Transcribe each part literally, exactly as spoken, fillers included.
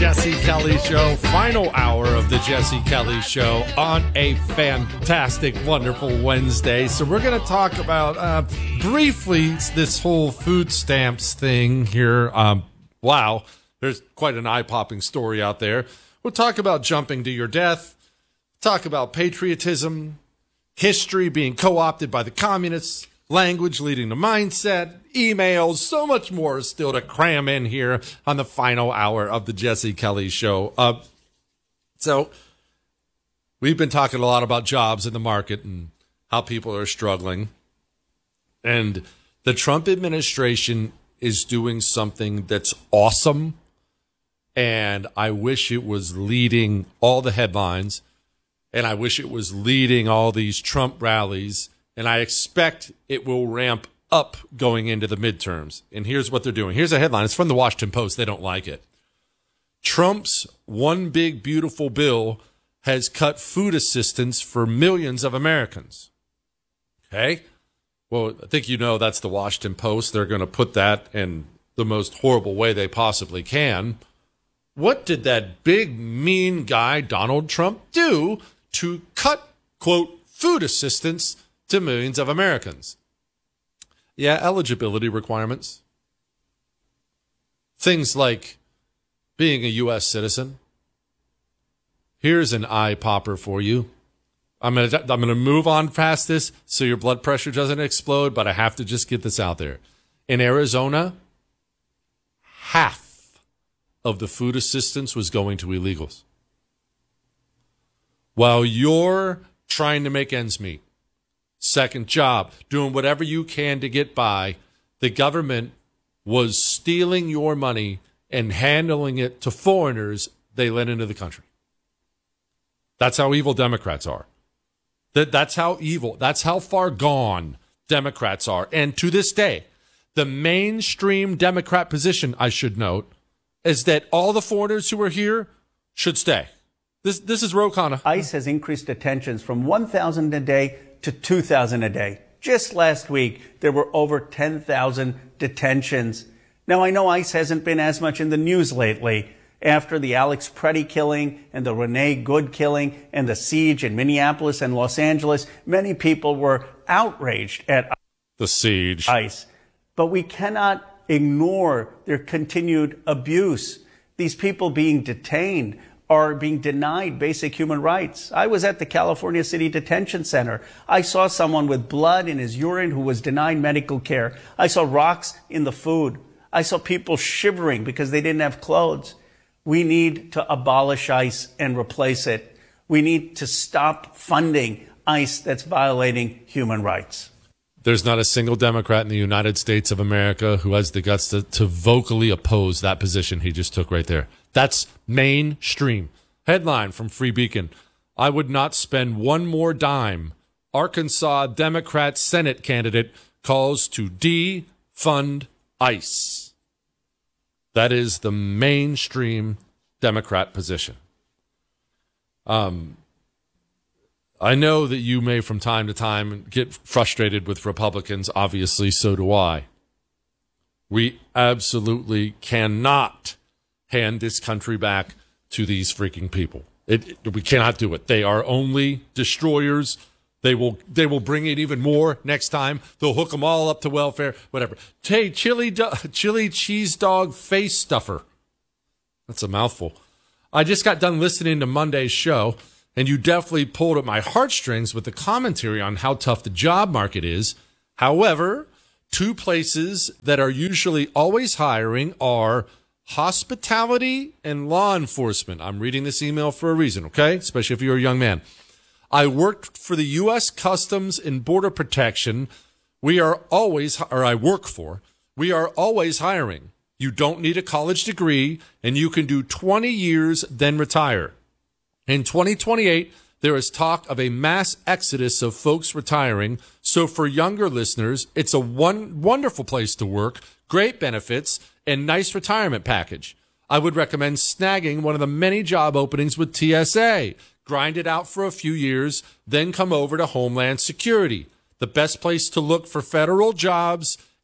Jesse Kelly Show, final hour of the Jesse Kelly Show on a fantastic, wonderful Wednesday. So we're going to talk about uh, briefly this whole food stamps thing here. Um, wow, there's quite an eye-popping story out there. We'll talk about jumping to your death, talk about patriotism, history being co-opted by the communists, language leading to mindset, emails, so much more is still to cram in here on the final hour of the Jesse Kelly Show. Uh, so we've been talking a lot about jobs in the market and how people are struggling. And the Trump administration is doing something that's awesome. And I wish it was leading all the headlines. And I wish it was leading all these Trump rallies. And I expect it will ramp up going into the midterms. And here's what they're doing. Here's a headline. It's from the Washington Post. They don't like it. Trump's one big beautiful bill has cut food assistance for millions of Americans. Okay? Well, I think you know that's the Washington Post. They're going to put that in the most horrible way they possibly can. What did that big, mean guy, Donald Trump, do to cut, quote, food assistance to millions of Americans? Yeah, eligibility requirements. Things like being a U S citizen. Here's an eye popper for you. I'm gonna I'm gonna move on past this so your blood pressure doesn't explode, but I have to just get this out there. In Arizona, half of the food assistance was going to illegals. While you're trying to make ends meet, second job, doing whatever you can to get by, the government was stealing your money and handling it to foreigners they let into the country. That's how evil Democrats are. That, that's how evil, that's how far gone Democrats are. And to this day, the mainstream Democrat position, I should note, is that all the foreigners who are here should stay. This, this is Ro Khanna. ICE has increased detentions from one thousand a day to two thousand a day. Just last week, there were over ten thousand detentions. Now, I know ICE hasn't been as much in the news lately. After the Alex Preddy killing and the Renee Good killing and the siege in Minneapolis and Los Angeles, many people were outraged at the siege. ICE. But we cannot ignore their continued abuse. These people being detained are being denied basic human rights. I was at the California City Detention Center. I saw someone with blood in his urine who was denied medical care. I saw rocks in the food. I saw people shivering because they didn't have clothes. We need to abolish ICE and replace it. We need to stop funding ICE that's violating human rights. There's not a single Democrat in the United States of America who has the guts to, to vocally oppose that position he just took right there. That's mainstream. Headline from Free Beacon. I would not spend one more dime. Arkansas Democrat Senate candidate calls to defund ICE. That is the mainstream Democrat position. Um, I know that you may from time to time get frustrated with Republicans. Obviously, so do I. We absolutely cannot hand this country back to these freaking people. It, it, we cannot do it. They are only destroyers. They will they will bring in even more next time. They'll hook them all up to welfare, whatever. Hey, chili, do, chili cheese dog face stuffer. That's a mouthful. I just got done listening to Monday's show, and you definitely pulled at my heartstrings with the commentary on how tough the job market is. However, two places that are usually always hiring are hospitality and law enforcement. I'm reading this email for a reason, okay? Especially if you're a young man. I worked for the U S Customs and Border Protection. We are always, or I work for, we are always hiring. You don't need a college degree, and you can do twenty years, then retire. In twenty twenty-eight, there is talk of a mass exodus of folks retiring. So for younger listeners, it's a one wonderful place to work, great benefits, and nice retirement package. I would recommend snagging one of the many job openings with T S A. Grind it out for a few years, then come over to Homeland Security. The best place to look for federal jobs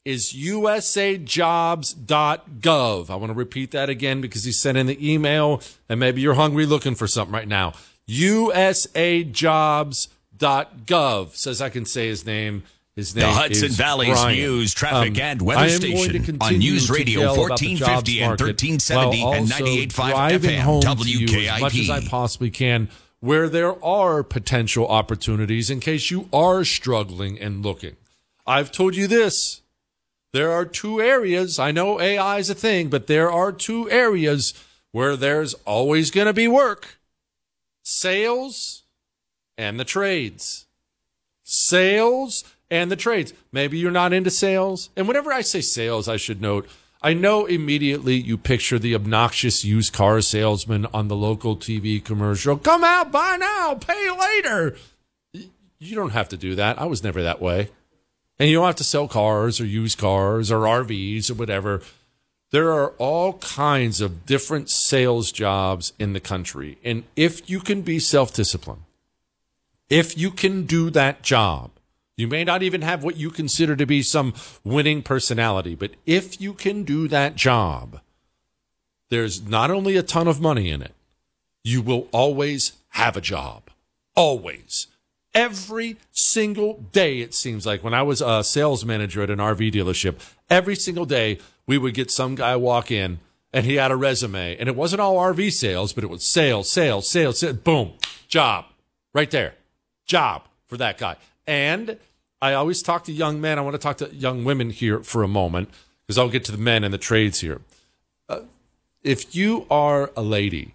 is U S A jobs dot gov. I want to repeat that again because he sent in the email, and maybe you're hungry looking for something right now. U S A jobs dot gov. Says I can say his name. His name the Hudson is Valley's Brian. news, traffic, Um, and I weather am station going to on continue News to Radio yell about the fourteen jobs fifty and market thirteen seventy while and also ninety-eight point five driving F M home to W K you I as much as I P. possibly can, where there are potential opportunities in case you are struggling and looking. I've told you this. There are two areas. I know A I is a thing, but there are two areas where there's always going to be work. Sales and the trades. Sales and the trades. Maybe you're not into sales. And whenever I say sales, I should note, I know immediately you picture the obnoxious used car salesman on the local T V commercial. Come out, buy now, pay later. You don't have to do that. I was never that way. And you don't have to sell cars or used cars or R Vs or whatever. There are all kinds of different sales jobs in the country. And if you can be self-disciplined, if you can do that job, you may not even have what you consider to be some winning personality, but if you can do that job, there's not only a ton of money in it, you will always have a job. Always. Every single day, it seems like, when I was a sales manager at an R V dealership, every single day we would get some guy walk in and he had a resume. And it wasn't all R V sales, but it was sales, sales, sales, sales. Boom. Job. Right there. Job for that guy. And I always talk to young men. I want to talk to young women here for a moment because I'll get to the men and the trades here. Uh, if you are a lady,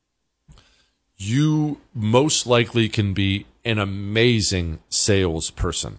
you most likely can be an amazing salesperson.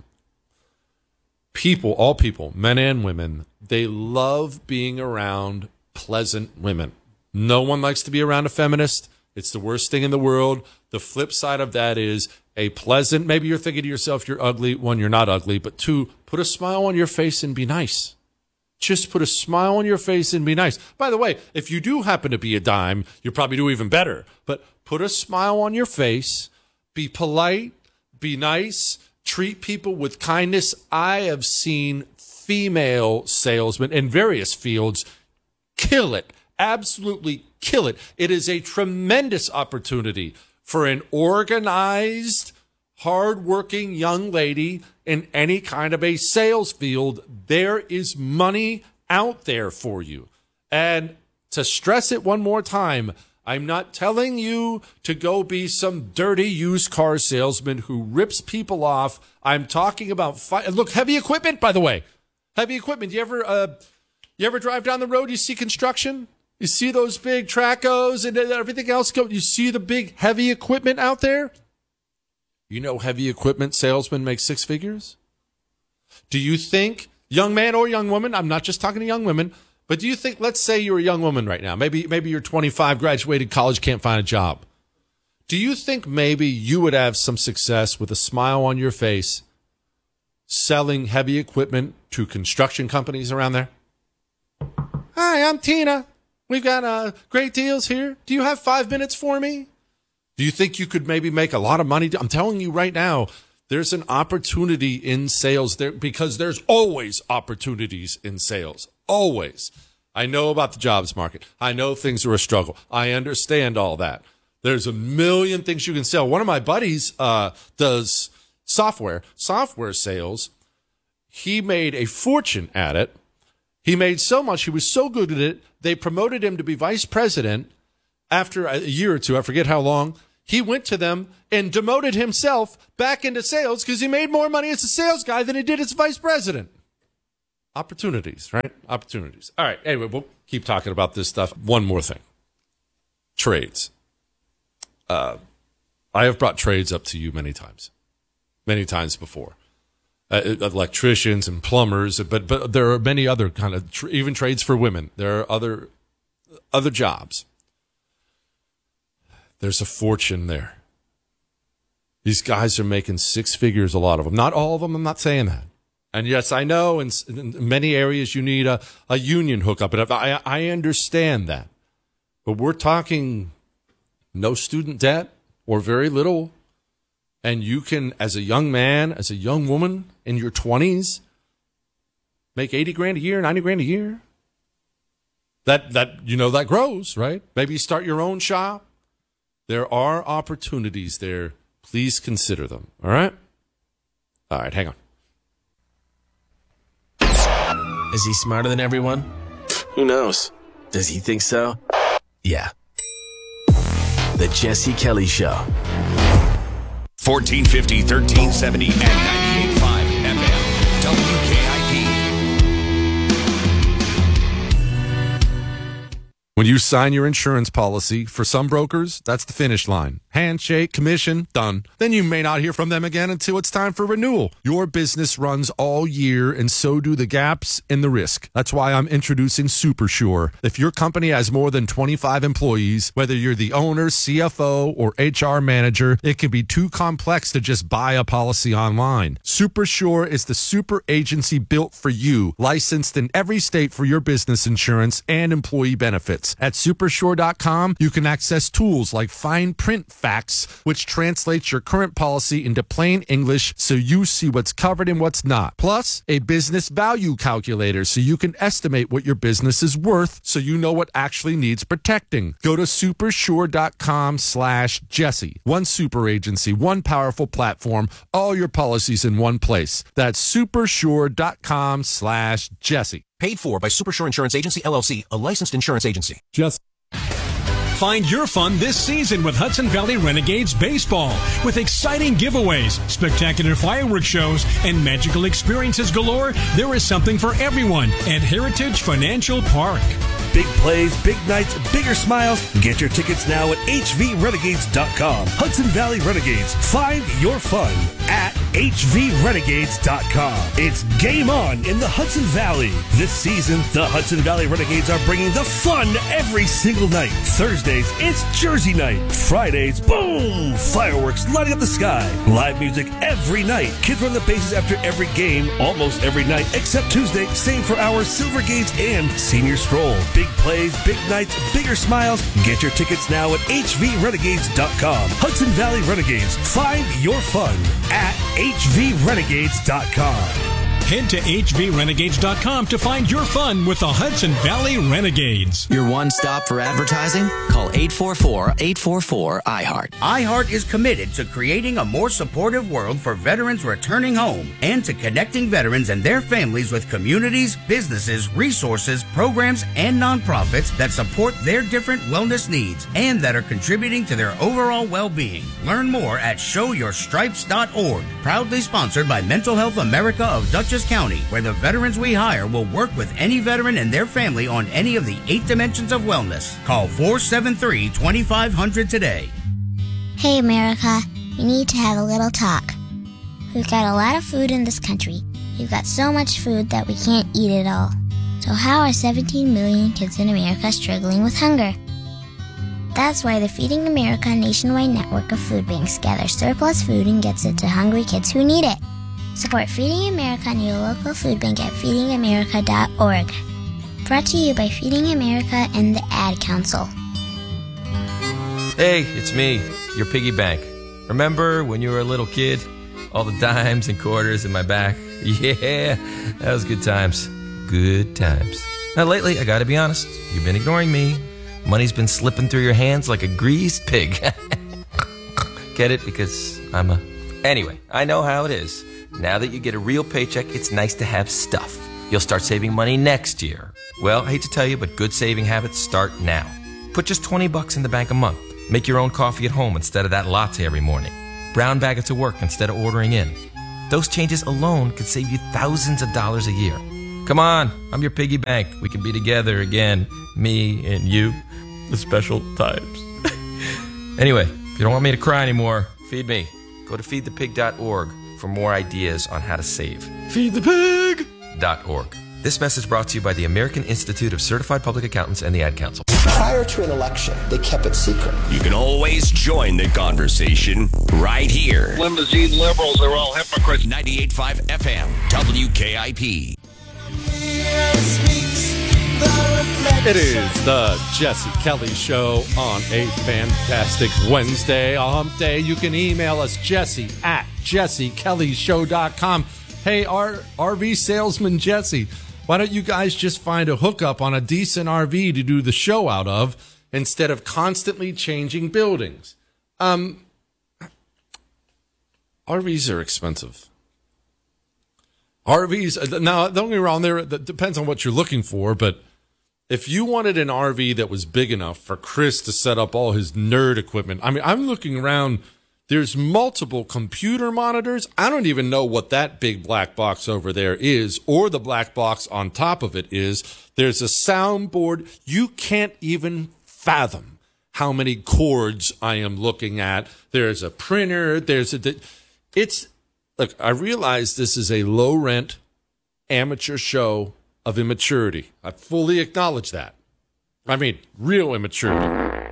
People, all people, men and women, they love being around pleasant women. No one likes to be around a feminist. It's the worst thing in the world. The flip side of that is a pleasant, maybe you're thinking to yourself, you're ugly. One, you're not ugly. But two, put a smile on your face and be nice. Just put a smile on your face and be nice. By the way, if you do happen to be a dime, you'll probably do even better. But put a smile on your face. Be polite. Be nice. Treat people with kindness. I have seen female salesmen in various fields kill it. Absolutely kill it. It is a tremendous opportunity for an organized, hardworking young lady in any kind of a sales field. There is money out there for you. And to stress it one more time, I'm not telling you to go be some dirty used car salesman who rips people off. I'm talking about, fi- look, heavy equipment, by the way. Heavy equipment. You ever, uh, you ever drive down the road, you see construction? You see those big Tracos and everything else go. You see the big heavy equipment out there? You know heavy equipment salesmen make six figures? Do you think, young man or young woman, I'm not just talking to young women, but do you think, let's say you're a young woman right now. Maybe, maybe you're twenty-five, graduated college, can't find a job. Do you think maybe you would have some success with a smile on your face selling heavy equipment to construction companies around there? Hi, I'm Tina. We've got uh, great deals here. Do you have five minutes for me? Do you think you could maybe make a lot of money? I'm telling you right now, there's an opportunity in sales there because there's always opportunities in sales. Always. I know about the jobs market. I know things are a struggle. I understand all that. There's a million things you can sell. One of my buddies uh, does software, software sales. He made a fortune at it. He made so much, he was so good at it, they promoted him to be vice president after a year or two, I forget how long. He went to them and demoted himself back into sales because he made more money as a sales guy than he did as vice president. Opportunities, right? Opportunities. All right, anyway, we'll keep talking about this stuff. One more thing. Trades. Uh, I have brought trades up to you many times, many times before. Uh, electricians and plumbers, but but there are many other kind of tr- even trades for women. There are other other jobs. There's a fortune there. These guys are making six figures. A lot of them, not all of them. I'm not saying that. And yes, I know in, in many areas you need a, a union hookup, and I I understand that. But we're talking no student debt or very little. And you can, as a young man, as a young woman in your twenties, make eighty grand a year, ninety grand a year. That, that you know, that grows, right? Maybe you start your own shop. There are opportunities there. Please consider them, all right? All right, hang on. Is he smarter than everyone? Who knows? Does he think so? Yeah. The Jesse Kelly Show. fourteen fifty, thirteen seventy, and ninety-eight point five F M. W K I P. When you sign your insurance policy, for some brokers, that's the finish line. Handshake, commission, done. Then you may not hear from them again until it's time for renewal. Your business runs all year, and so do the gaps and the risk. That's why I'm introducing SuperSure. If your company has more than twenty-five employees, whether you're the owner, C F O, or H R manager, it can be too complex to just buy a policy online. SuperSure is the super agency built for you, licensed in every state for your business insurance and employee benefits. At supersure dot com, you can access tools like fine print facts, which translates your current policy into plain English so you see what's covered and what's not. Plus, a business value calculator so you can estimate what your business is worth so you know what actually needs protecting. Go to supersure dot com slash Jesse. One super agency, one powerful platform, all your policies in one place. That's supersure dot com slash Jesse. Paid for by Supersure Insurance Agency, L L C, a licensed insurance agency. Just Find your fun this season with Hudson Valley Renegades Baseball. With exciting giveaways, spectacular fireworks shows, and magical experiences galore, there is something for everyone at Heritage Financial Park. Big plays, big nights, bigger smiles. Get your tickets now at H V renegades dot com. Hudson Valley Renegades. Find your fun at H V renegades dot com. It's game on in the Hudson Valley. This season, the Hudson Valley Renegades are bringing the fun every single night. Thursdays, it's Jersey night. Fridays, boom! Fireworks lighting up the sky. Live music every night. Kids run the bases after every game, almost every night, except Tuesday, same for our Silver Gates and Senior Stroll. Big plays, big nights, bigger smiles. Get your tickets now at H V renegades dot com. Hudson Valley Renegades. Find your fun at H V renegades dot com. Head to H V renegades dot com to find your fun with the Hudson Valley Renegades. Your one stop for advertising? Call eight four four, eight four four, I heart. iHeart is committed to creating a more supportive world for veterans returning home and to connecting veterans and their families with communities, businesses, resources, programs, and nonprofits that support their different wellness needs and that are contributing to their overall well-being. Learn more at show your stripes dot org. Proudly sponsored by Mental Health America of Dutchess County, where the veterans we hire will work with any veteran and their family on any of the eight dimensions of wellness. Call four seven three, two five zero zero today. Hey America, we need to have a little talk. We've got a lot of food in this country. We've got so much food that we can't eat it all. So how are seventeen million kids in America struggling with hunger? That's why the Feeding America nationwide network of food banks gathers surplus food and gets it to hungry kids who need it. Support Feeding America and your local food bank at feeding america dot org. Brought to you by Feeding America and the Ad Council. Hey, it's me, your piggy bank. Remember when you were a little kid? All the dimes and quarters in my back? Yeah, that was good times. Good times. Now lately, I gotta be honest, you've been ignoring me. Money's been slipping through your hands like a greased pig. Get it? Because I'm a... Anyway, I know how it is. Now that you get a real paycheck, it's nice to have stuff. You'll start saving money next year. Well, I hate to tell you, but good saving habits start now. Put just twenty bucks in the bank a month. Make your own coffee at home instead of that latte every morning. Brown bag it to work instead of ordering in. Those changes alone could save you thousands of dollars a year. Come on, I'm your piggy bank. We can be together again, me and you, the special times. Anyway, if you don't want me to cry anymore, feed me. Go to feed the pig dot org for more ideas on how to save. feed the pig dot org. This message brought to you by the American Institute of Certified Public Accountants and the Ad Council. Prior to an election, they kept it secret. You can always join the conversation right here. Limousine liberals are all hypocrites. ninety-eight point five F M, W K I P. It is the Jesse Kelly Show on a fantastic Wednesday, a hump day. You can email us, Jesse at jesse kelly show dot com. Hey, our R V salesman Jesse, why don't you guys just find a hookup on a decent R V to do the show out of instead of constantly changing buildings? Um, R Vs are expensive. R Vs, now, don't get me wrong, there, it depends on what you're looking for, but if you wanted an R V that was big enough for Chris to set up all his nerd equipment, I mean, I'm looking around, there's multiple computer monitors. I don't even know what that big black box over there is, or the black box on top of it is. There's a soundboard. You can't even fathom how many cords I am looking at. There's a printer. There's a, it's, look, I realize this is a low rent amateur show of immaturity. I fully acknowledge that. I mean, real immaturity.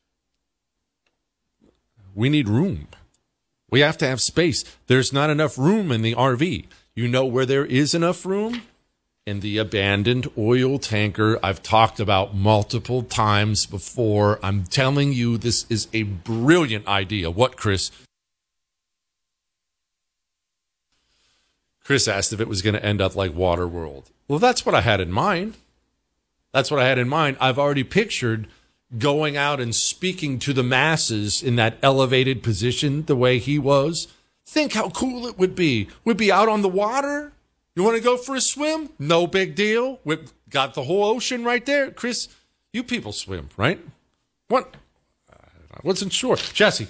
We need room. We have to have space. There's not enough room in the R V. You know where there is enough room? In the abandoned oil tanker I've talked about multiple times before. I'm telling you, this is a brilliant idea. What, Chris? Chris asked if it was going to end up like Waterworld. Well, that's what I had in mind. That's what I had in mind. I've already pictured going out and speaking to the masses in that elevated position the way he was. Think how cool it would be. We'd be out on the water. You want to go for a swim? No big deal. We've got the whole ocean right there. Chris, you people swim, right? What? I wasn't sure. Jesse.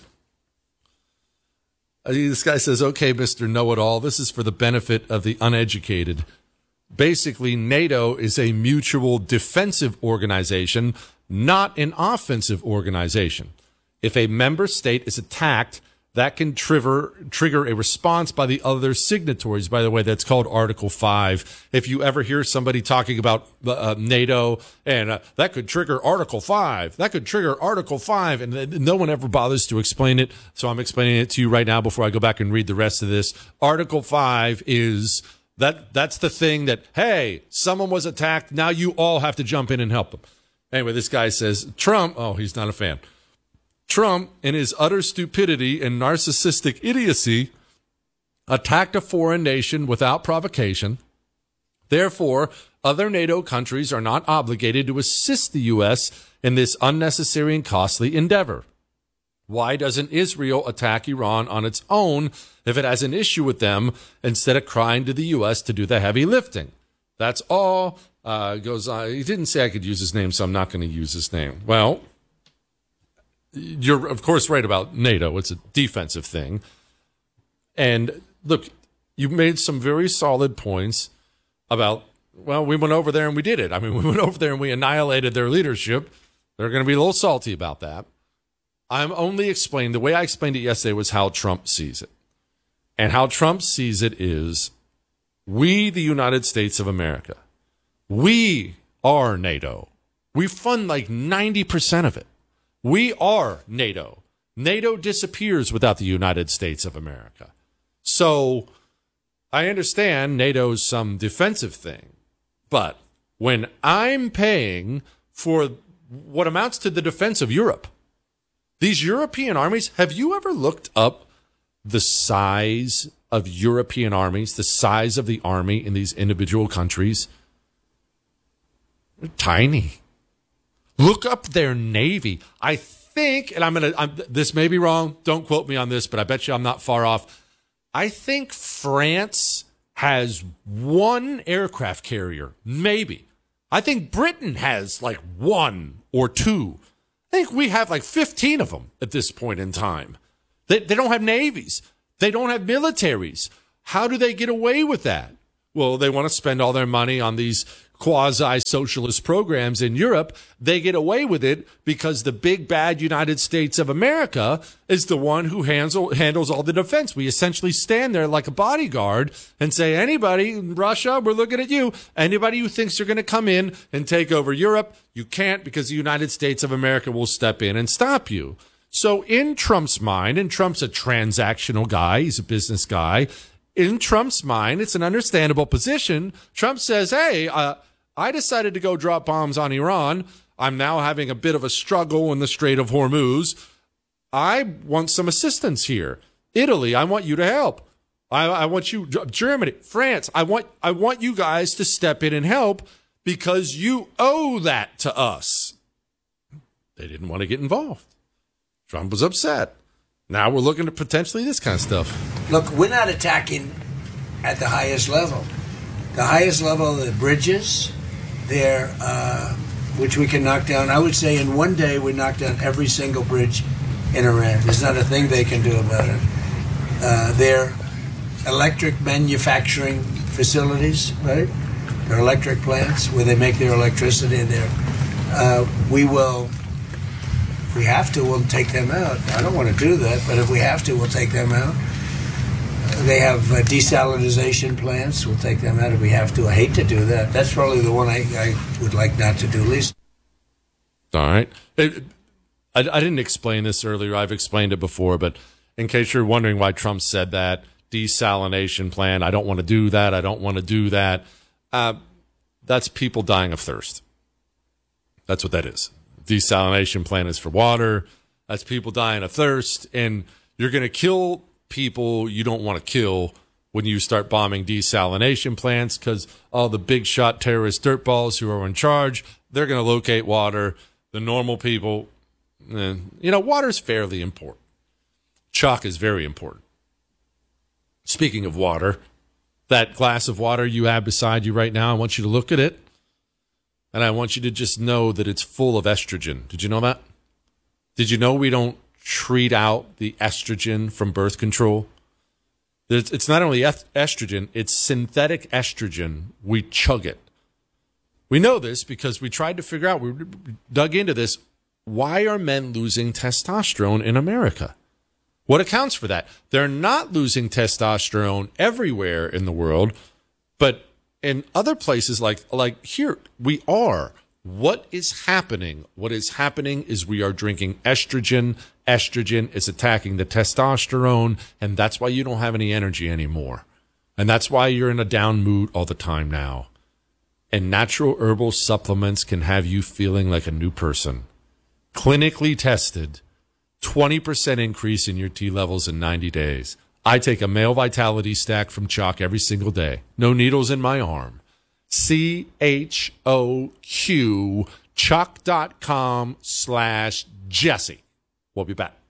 This guy says, okay, Mister Know-It-All, this is for the benefit of the uneducated. Basically, NATO is a mutual defensive organization, not an offensive organization. If a member state is attacked, that can trigger trigger a response by the other signatories. By the way, that's called Article five. If you ever hear somebody talking about uh, NATO and uh, that could trigger Article five, that could trigger Article five, and no one ever bothers to explain it, so I'm explaining it to you right now before I go back and read the rest of this. Article five is that that's the thing that, hey, someone was attacked, now you all have to jump in and help them. Anyway, this guy says, Trump, oh, he's not a fan. Trump, in his utter stupidity and narcissistic idiocy, attacked a foreign nation without provocation. Therefore, other NATO countries are not obligated to assist the U S in this unnecessary and costly endeavor. Why doesn't Israel attack Iran on its own if it has an issue with them instead of crying to the U S to do the heavy lifting? That's all. Uh, goes on. He didn't say I could use his name, so I'm not going to use his name. Well, you're, of course, right about NATO. It's a defensive thing. And look, you made some very solid points about, well, we went over there and we did it. I mean, we went over there and we annihilated their leadership. They're going to be a little salty about that. I'm only explaining, the way I explained it yesterday was how Trump sees it. And how Trump sees it is, we, the United States of America, we are NATO. We fund like ninety percent of it. We are NATO. NATO disappears without the United States of America. So I understand NATO's some defensive thing, but when I'm paying for what amounts to the defense of Europe, these European armies, have you ever looked up the size of European armies, the size of the army in these individual countries? They're tiny. Look up their navy. I think, and I'm going to, this may be wrong, don't quote me on this, but I bet you I'm not far off. I think France has one aircraft carrier, maybe. I think Britain has like one or two. I think we have like fifteen of them at this point in time. They, they don't have navies. They don't have militaries. How do they get away with that? Well, they want to spend all their money on these quasi-socialist programs in Europe. They get away with it because the big bad United States of America is the one who handles, handles all the defense. We essentially stand there like a bodyguard and say, anybody, Russia, we're looking at you. Anybody who thinks they're going to come in and take over Europe, you can't, because the United States of America will step in and stop you. So in Trump's mind, and Trump's a transactional guy, he's a business guy, in Trump's mind, it's an understandable position. Trump says, hey, uh, I decided to go drop bombs on Iran. I'm now having a bit of a struggle in the Strait of Hormuz. I want some assistance here. Italy, I want you to help. I, I want you, Germany, France, I want, I want you guys to step in and help because you owe that to us. They didn't want to get involved. Trump was upset. Now we're looking at potentially this kind of stuff. Look, we're not attacking at the highest level. The highest level of the bridges, there, uh, which we can knock down. I would say in one day we knock down every single bridge in Iran. There's not a thing they can do about it. Uh, their electric manufacturing facilities, right? Their electric plants where they make their electricity there. Uh, we will, if we have to, we'll take them out. I don't want to do that, but if we have to, we'll take them out. They have uh, desalinization plants. We'll take them out if we have to. I hate to do that. That's probably the one I, I would like not to do least. All right. It, I, I didn't explain this earlier. I've explained it before, but in case you're wondering why Trump said that, desalination plant, I don't want to do that. I don't want to do that. Uh, that's people dying of thirst. That's what that is. Desalination plant is for water. That's people dying of thirst. And you're going to kill people you don't want to kill when you start bombing desalination plants because all the big shot terrorist dirtballs who are in charge, they're going to locate water. The normal people, eh, you know, water's fairly important. Chalk is very important. Speaking of water, that glass of water you have beside you right now, I want you to look at it, and I want you to just know that it's full of estrogen. Did you know that? Did you know we don't treat out the estrogen from birth control? It's not only estrogen, it's synthetic estrogen. We chug it. We know this because we tried to figure out, we dug into this, why are men losing testosterone in America? What accounts for that? They're not losing testosterone everywhere in the world, but in other places like like here, we are. What is happening? What is happening is we are drinking estrogen. Estrogen is attacking the testosterone, and that's why you don't have any energy anymore. And that's why you're in a down mood all the time now. And natural herbal supplements can have you feeling like a new person. Clinically tested. twenty percent increase in your T levels in ninety days. I take a male vitality stack from Chalk every single day. No needles in my arm. C H O Q, chalk dot com slash Jesse. We'll be back.